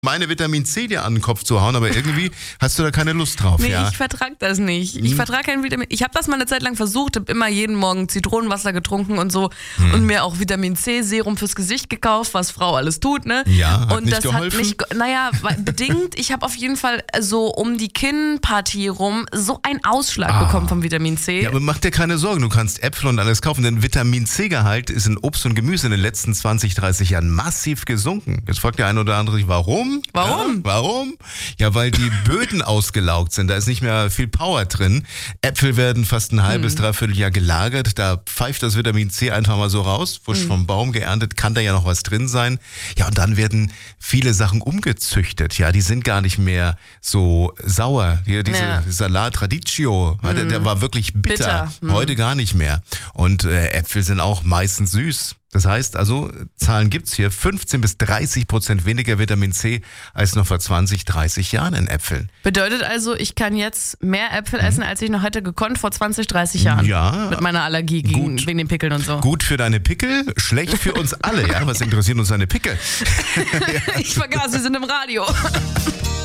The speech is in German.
meine Vitamin C dir an den Kopf zu hauen, aber irgendwie hast du da keine Lust drauf. Nee, ja? ich vertrag das nicht. Ich vertrage kein Vitamin. Ich habe das mal eine Zeit lang versucht, habe immer jeden Morgen Zitronenwasser getrunken und so und mir auch Vitamin C Serum fürs Gesicht gekauft, was Frau alles tut, ne? Ja, hat und nicht das geholfen? hat nicht, bedingt. Ich habe auf jeden Fall so um die Kinnpartie rum so einen Ausschlag bekommen vom Vitamin C. Ja, aber mach dir keine Sorgen, du kannst Äpfel und alles kaufen, denn Vitamin C-Gehalt ist in Obst und Gemüse in den letzten 20, 30 Jahren massiv gesunken. Jetzt fragt der eine oder andere sich, warum? Warum? Ja, warum? Ja, weil die Böden ausgelaugt sind, da ist nicht mehr viel Power drin. Äpfel werden fast ein halbes, dreiviertel Jahr gelagert, da pfeift das Vitamin C einfach mal so raus, frisch vom Baum geerntet, kann da ja noch was drin sein. Ja, und dann werden viele Sachen umgezüchtet, ja, die sind gar nicht mehr so sauer. Hier dieser Salat Radicchio, der war wirklich bitter. Heute gar nicht mehr. Und Äpfel sind auch meistens süß. Das heißt also, Zahlen gibt's hier, 15-30% weniger Vitamin C als noch vor 20, 30 Jahren in Äpfeln. Bedeutet also, ich kann jetzt mehr Äpfel essen, als ich noch hätte gekonnt vor 20, 30 Jahren. Ja. Mit meiner Allergie wegen den Pickeln und so. Gut für deine Pickel, schlecht für uns alle. Ja, was interessieren uns deine Pickel? Ich vergaß, wir sind im Radio.